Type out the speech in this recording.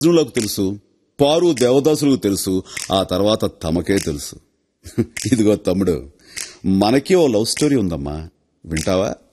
అర్జునులకు తెలుసు, పారు దేవదాసులకు తెలుసు, ఆ తర్వాత తమకే తెలుసు. ఇదిగో తమ్ముడు, మనకి ఓ లవ్ స్టోరీ ఉందమ్మా, వింటావా?